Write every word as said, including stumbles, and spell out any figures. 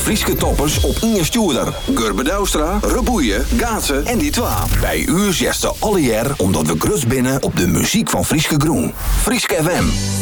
Frieske toppers op Inge Stuurder, Gurbe Douwstra, Reboeien, Gaatsen en die twa. Bij u zegt ze alle jaar omdat we grus binnen op de muziek van Frieske Groen. Frieske F M.